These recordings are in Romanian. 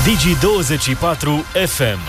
Digi24 FM.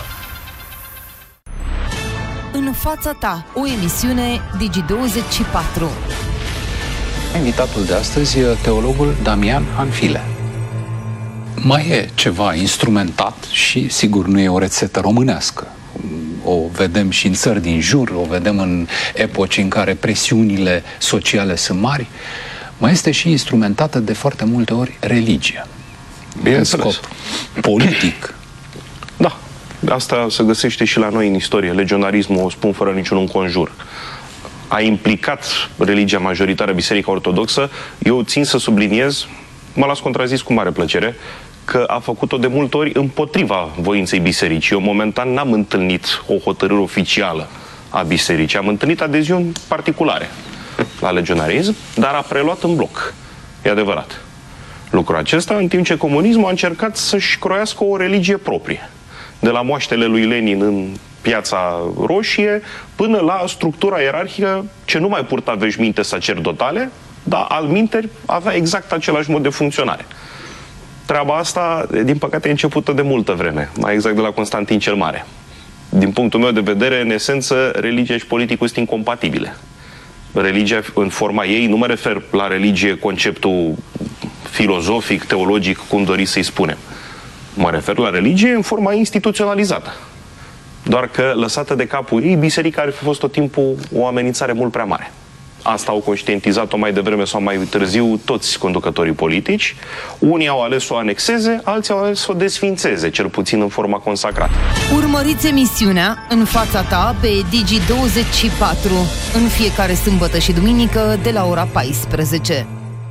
În fața ta, o emisiune Digi24. Invitatul de astăzi e teologul Damian Hanfile. Mai e ceva instrumentat și, sigur, nu e o rețetă românească. O vedem și în țări din jur, o vedem în epoci în care presiunile sociale sunt mari. Mai este și instrumentată de foarte multe ori religia. În scop politic. Da, asta se găsește și la noi în istorie. Legionarismul, o spun fără niciun înconjur, a implicat religia majoritară, Biserica Ortodoxă. Eu țin să subliniez, mă las contrazis cu mare plăcere, că a făcut-o de multe ori împotriva voinței bisericii. Eu momentan n-am întâlnit o hotărâre oficială a bisericii. Am întâlnit adeziuni particulare la legionarism, dar a preluat în bloc. E adevărat lucrul acesta, în timp ce comunismul a încercat să-și croiască o religie proprie. De la moaștele lui Lenin în Piața Roșie până la structura ierarhică ce nu mai purta veșminte sacerdotale, dar alminteri avea exact același mod de funcționare. Treaba asta, din păcate, e începută de multă vreme, mai exact de la Constantin cel Mare. Din punctul meu de vedere, în esență, religia și politicul sunt incompatibile. Religia, în forma ei, nu mă refer la religie, conceptul filozofic, teologic, cum doriți să-i spunem. Mă refer la religie în forma instituționalizată. Doar că, lăsată de capul ei, biserica ar fi fost tot timpul o amenințare mult prea mare. Asta au conștientizat-o mai devreme sau mai târziu toți conducătorii politici. Unii au ales să o anexeze, alții au ales să o desfințeze, cel puțin în forma consacrată. Urmăriți emisiunea În fața ta pe Digi24 în fiecare sâmbătă și duminică de la ora 14.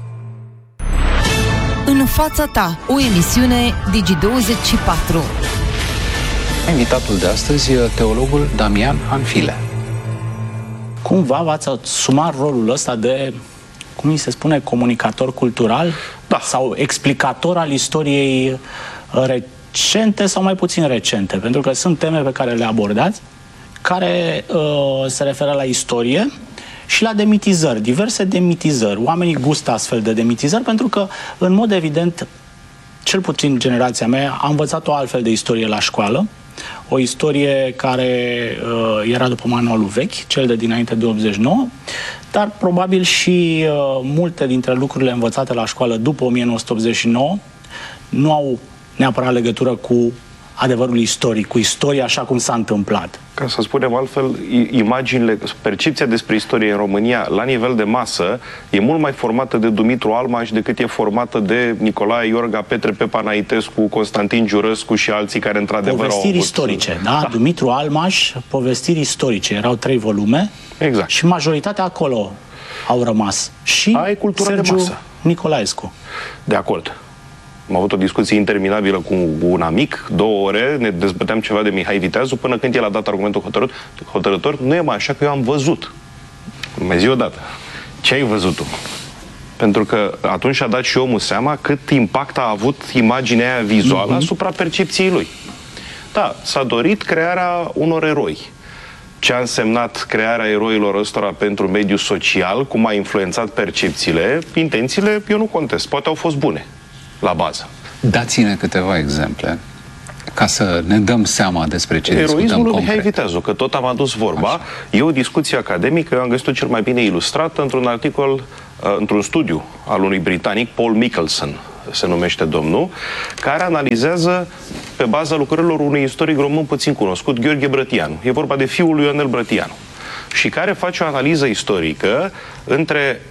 În fața ta, o emisiune Digi24. Invitatul de astăzi e teologul Damian Hanfile. Cumva v-ați asumat rolul ăsta de, cum îi se spune, comunicator cultural? Da. Sau explicator al istoriei recente sau mai puțin recente? Pentru că sunt teme pe care le abordați, care se referă la istorie și la demitizări, diverse demitizări. Oamenii gustă astfel de demitizări pentru că, în mod evident, cel puțin generația mea a învățat o altfel de istorie la școală. O istorie care era după manualul vechi, cel de dinainte de 89, dar probabil și multe dintre lucrurile învățate la școală după 1989 nu au neapărat legătură cu adevărul istoric, cu istoria așa cum s-a întâmplat. Ca să spunem altfel, imaginile, percepția despre istorie în România, la nivel de masă, e mult mai formată de Dumitru Almaș decât e formată de Nicolae Iorga, Petre Pepa Naitescu, Constantin Giurăscu și alții care într-adevăr au avut... istorice, da? Dumitru Almaș, povestiri istorice. Erau 3 volume. Exact. Și majoritatea acolo au rămas. Și Sergiu de masă. Nicolaescu. De acord. Am avut o discuție interminabilă cu un amic, 2 ore, ne dezbăteam ceva de Mihai Viteazu, până când el a dat argumentul hotărător, nu e mai așa că eu am văzut. Mai zi odată. Ce ai văzut tu? Pentru că atunci a dat și omul seama cât impact a avut imaginea aia vizuală asupra percepției lui. Da, s-a dorit crearea unor eroi. Ce a însemnat crearea eroilor ăstora pentru mediul social, cum a influențat percepțiile, intențiile, eu nu contest. Poate au fost bune la bază. Dați-ne câteva exemple ca să ne dăm seama despre ce discutăm concret. Eroismul lui Mihai Viteazu, că tot am adus vorba. Așa. E o discuție academică, eu am găsit-o cel mai bine ilustrată într-un articol, într-un studiu al unui britanic, Paul Mickelson, se numește domnul, care analizează pe baza lucrărilor unui istoric român puțin cunoscut, Gheorghe Brătianu. E vorba de fiul lui Ionel Brătianu. Și care face o analiză istorică între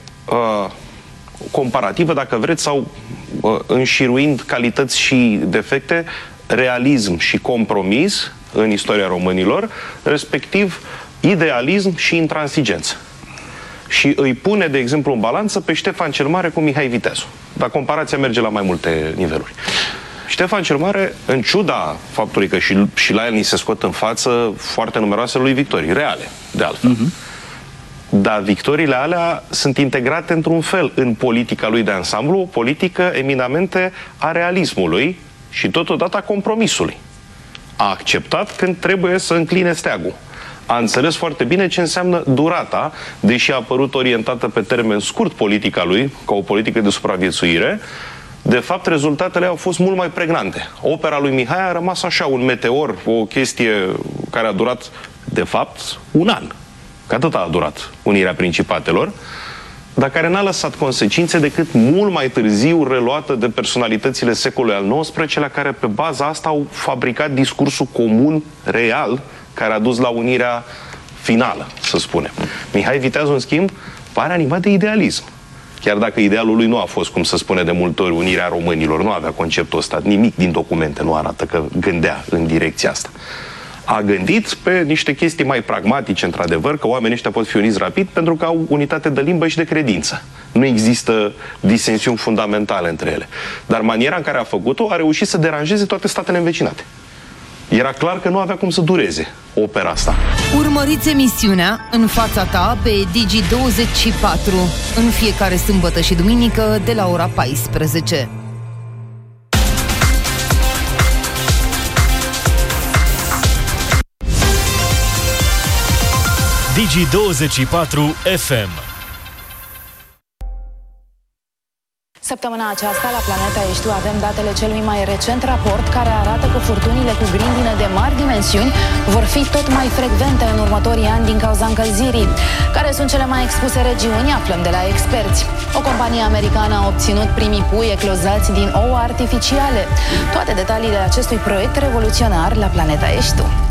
comparativă, dacă vreți, sau înșiruind calități și defecte, realism și compromis în istoria românilor, respectiv idealism și intransigență. Și îi pune, de exemplu, în balanță pe Ștefan cel Mare cu Mihai Viteazu. Dar comparația merge la mai multe niveluri. Ștefan cel Mare, în ciuda faptului că și la el ni se scot în față foarte numeroase lui victorii, reale, de altfel. Dar victoriile alea sunt integrate într-un fel în politica lui de ansamblu, o politică eminamente a realismului și totodată a compromisului. A acceptat când trebuie să încline steagul. A înțeles foarte bine ce înseamnă durata, deși a părut orientată pe termen scurt politica lui, ca o politică de supraviețuire, De fapt, rezultatele au fost mult mai pregnante. Opera lui Mihai a rămas așa, un meteor, o chestie care a durat, de fapt, un an. Că atât a durat unirea Principatelor, dar care n-a lăsat consecințe decât mult mai târziu reluată de personalitățile secolului al XIX-lea, care pe baza asta au fabricat discursul comun, real, care a dus la unirea finală, să spunem. Mihai Viteazu, în schimb, pare animat de idealism. Chiar dacă idealul lui nu a fost, cum se spune de multe ori, unirea românilor, nu avea conceptul ăsta, nimic din documente nu arată că gândea în direcția asta. A gândit pe niște chestii mai pragmatice, într-adevăr, că oamenii ăștia pot fi uniți rapid pentru că au unitate de limbă și de credință. Nu există disensiuni fundamentale între ele. Dar maniera în care a făcut-o a reușit să deranjeze toate statele învecinate. Era clar că nu avea cum să dureze opera asta. Urmăriți emisiunea În fața ta pe Digi24 în fiecare sâmbătă și duminică de la ora 14. Digi24 FM. Săptămâna aceasta, la Planeta Eștiu, avem datele celui mai recent raport care arată că furtunile cu grindină de mari dimensiuni vor fi tot mai frecvente în următorii ani din cauza încălzirii. Care sunt cele mai expuse regiuni? Aflăm de la experți. O companie americană a obținut primii pui eclozați din ouă artificiale. Toate detaliile acestui proiect revoluționar la Planeta Eștiu.